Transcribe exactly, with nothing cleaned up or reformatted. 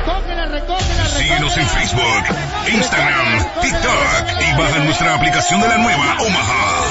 Recógela, recógela, Síguenos en Facebook, Instagram, TikTok y baja nuestra aplicación de la nueva Omaha.